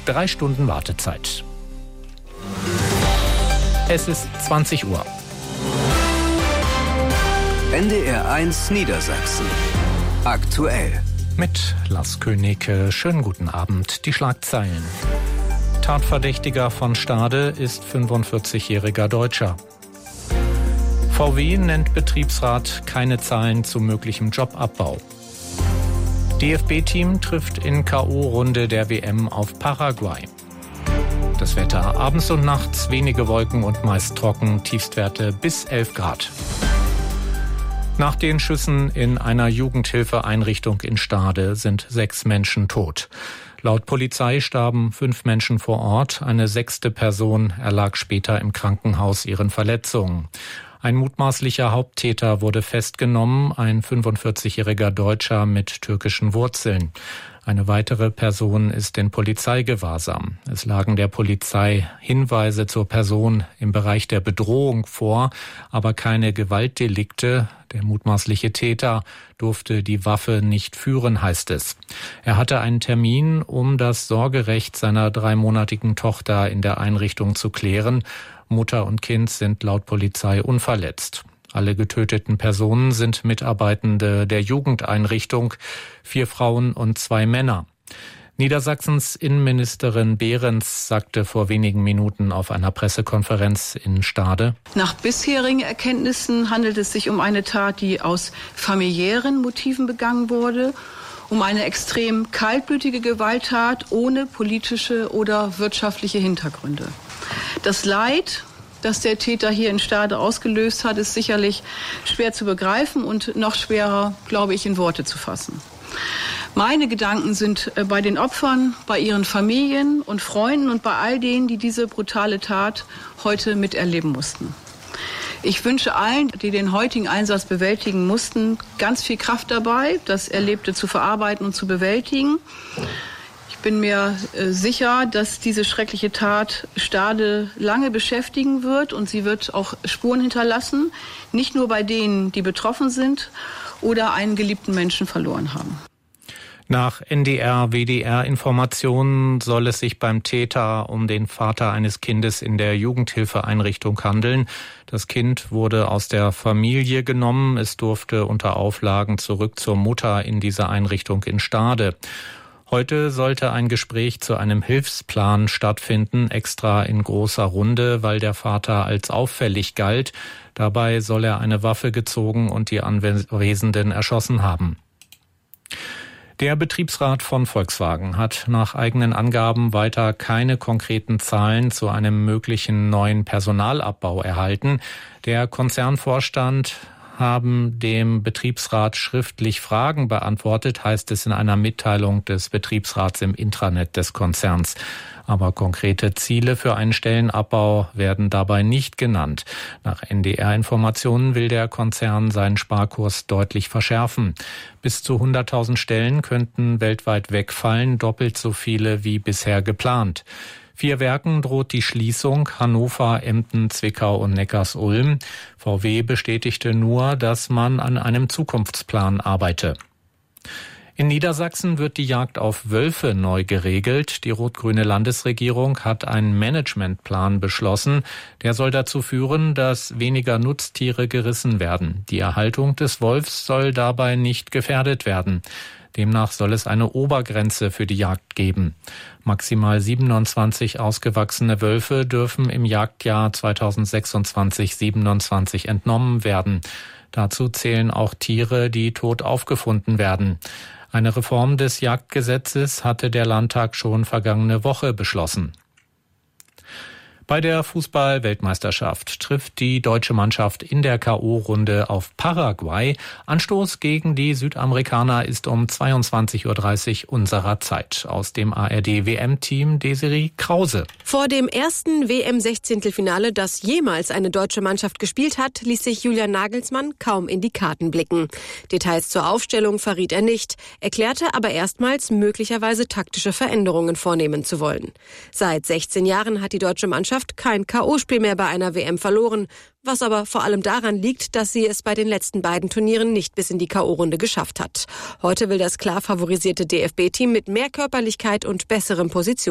3 Stunden Wartezeit. Es ist 20 Uhr. NDR 1 Niedersachsen. Aktuell. Mit Lars Königke. Schönen guten Abend. Die Schlagzeilen. Tatverdächtiger von Stade ist 45-jähriger Deutscher. VW nennt Betriebsrat keine Zahlen zu möglichem Jobabbau. DFB-Team trifft in K.O.-Runde der WM auf Paraguay. Das Wetter abends und nachts wenige Wolken und meist trocken, Tiefstwerte bis 11 Grad. Nach den Schüssen in einer Jugendhilfeeinrichtung in Stade sind 6 Menschen tot. Laut Polizei starben 5 Menschen vor Ort. Eine 6. Person erlag später im Krankenhaus ihren Verletzungen. Ein mutmaßlicher Haupttäter wurde festgenommen, ein 45-jähriger Deutscher mit türkischen Wurzeln. Eine weitere Person ist in Polizeigewahrsam. Es lagen der Polizei Hinweise zur Person im Bereich der Bedrohung vor, aber keine Gewaltdelikte. Der mutmaßliche Täter durfte die Waffe nicht führen, heißt es. Er hatte einen Termin, um das Sorgerecht seiner 3-monatigen Tochter in der Einrichtung zu klären. Mutter und Kind sind laut Polizei unverletzt. Alle getöteten Personen sind Mitarbeitende der Jugendeinrichtung, 4 Frauen und 2 Männer. Niedersachsens Innenministerin Behrens sagte vor wenigen Minuten auf einer Pressekonferenz in Stade: Nach bisherigen Erkenntnissen handelt es sich um eine Tat, die aus familiären Motiven begangen wurde, um eine extrem kaltblütige Gewalttat ohne politische oder wirtschaftliche Hintergründe. Das Leid, das der Täter hier in Stade ausgelöst hat, ist sicherlich schwer zu begreifen und noch schwerer, glaube ich, in Worte zu fassen. Meine Gedanken sind bei den Opfern, bei ihren Familien und Freunden und bei all denen, die diese brutale Tat heute miterleben mussten. Ich wünsche allen, die den heutigen Einsatz bewältigen mussten, ganz viel Kraft dabei, das Erlebte zu verarbeiten und zu bewältigen. Ich bin mir sicher, dass diese schreckliche Tat Stade lange beschäftigen wird und sie wird auch Spuren hinterlassen, nicht nur bei denen, die betroffen sind oder einen geliebten Menschen verloren haben. Nach NDR-WDR-Informationen soll es sich beim Täter um den Vater eines Kindes in der Jugendhilfeeinrichtung handeln. Das Kind wurde aus der Familie genommen. Es durfte unter Auflagen zurück zur Mutter in dieser Einrichtung in Stade. Heute sollte ein Gespräch zu einem Hilfsplan stattfinden, extra in großer Runde, weil der Vater als auffällig galt. Dabei soll er eine Waffe gezogen und die Anwesenden erschossen haben. Der Betriebsrat von Volkswagen hat nach eigenen Angaben weiter keine konkreten Zahlen zu einem möglichen neuen Personalabbau erhalten. Der Konzernvorstand haben dem Betriebsrat schriftlich Fragen beantwortet, heißt es in einer Mitteilung des Betriebsrats im Intranet des Konzerns. Aber konkrete Ziele für einen Stellenabbau werden dabei nicht genannt. Nach NDR-Informationen will der Konzern seinen Sparkurs deutlich verschärfen. Bis zu 100.000 Stellen könnten weltweit wegfallen, doppelt so viele wie bisher geplant. 4 Werken droht die Schließung: Hannover, Emden, Zwickau und Neckarsulm. VW bestätigte nur, dass man an einem Zukunftsplan arbeite. In Niedersachsen wird die Jagd auf Wölfe neu geregelt. Die rot-grüne Landesregierung hat einen Managementplan beschlossen. Der soll dazu führen, dass weniger Nutztiere gerissen werden. Die Erhaltung des Wolfs soll dabei nicht gefährdet werden. Demnach soll es eine Obergrenze für die Jagd geben. Maximal 27 ausgewachsene Wölfe dürfen im Jagdjahr 2026/27 entnommen werden. Dazu zählen auch Tiere, die tot aufgefunden werden. Eine Reform des Jagdgesetzes hatte der Landtag schon vergangene Woche beschlossen. Bei der Fußball-Weltmeisterschaft trifft die deutsche Mannschaft in der K.O.-Runde auf Paraguay. Anstoß gegen die Südamerikaner ist um 22:30 Uhr unserer Zeit. Aus dem ARD-WM-Team Desiree Krause. Vor dem ersten WM-16-Finale, das jemals eine deutsche Mannschaft gespielt hat, ließ sich Julian Nagelsmann kaum in die Karten blicken. Details zur Aufstellung verriet er nicht, erklärte aber erstmals möglicherweise taktische Veränderungen vornehmen zu wollen. Seit 16 Jahren hat die deutsche Mannschaft kein K.O.-Spiel mehr bei einer WM verloren, was aber vor allem daran liegt, dass sie es bei den letzten beiden Turnieren nicht bis in die K.O.-Runde geschafft hat. Heute will das klar favorisierte DFB-Team mit mehr Körperlichkeit und besserem Position